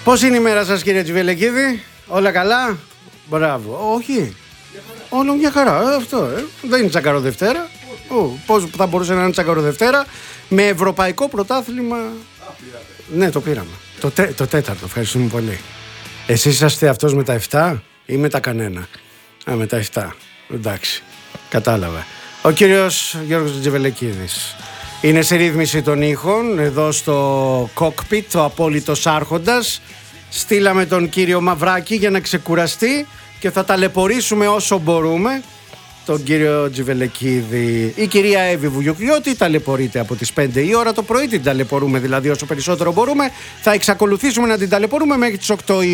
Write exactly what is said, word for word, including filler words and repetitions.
Πώς είναι η μέρα σας, κύριε Τζιβελεκίδη? Όλα καλά? Μπράβο. Όχι. Όλο μια χαρά. Ε, αυτό. Ε. Δεν είναι τσακαροδευτέρα. Πώς θα μπορούσε να είναι τσακαροδευτέρα με ευρωπαϊκό πρωτάθλημα? Ναι, το πήραμε. Το, τε, το τέταρτο. Ευχαριστούμε πολύ. Εσείς είσαστε αυτός με τα εφτά ή με τα κανένα? Α, με τα εφτά. Εντάξει. Κατάλαβα. Ο κύριος Γιώργος Τζιβελεκίδης είναι σε ρύθμιση των ήχων εδώ στο κόκπιτ, ο απόλυτος άρχοντας. Στείλαμε τον κύριο Μαυράκη για να ξεκουραστεί και θα ταλαιπωρήσουμε όσο μπορούμε τον κύριο Τζιβελεκίδη. Η κυρία Εύη Βουγιουκλιώτη ταλαιπωρείται από τις πέντε η ώρα το πρωί, την ταλαιπωρούμε δηλαδή όσο περισσότερο μπορούμε. Θα εξακολουθήσουμε να την ταλαιπωρούμε μέχρι τις οκτώ η